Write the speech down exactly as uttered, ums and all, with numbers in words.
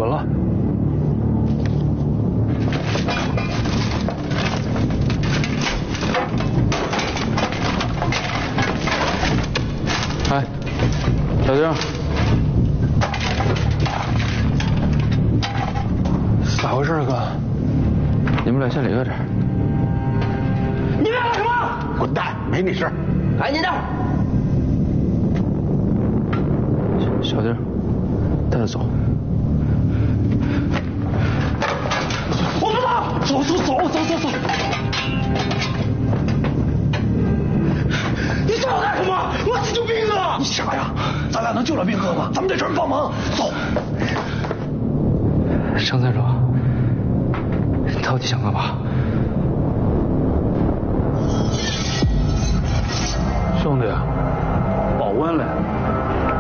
稳了。哎，小丁，咋回事啊，哥？你们俩先离开这儿。 你们要干什么？ 滚蛋，没你事。 赶紧的。 小丁，带他走。 我不走，走走走走走走。你找我干什么？我是救兵哥。 你傻呀？咱俩能救了兵哥吗？咱们得找人帮忙。走。 生产者，你到底想干嘛？兄弟。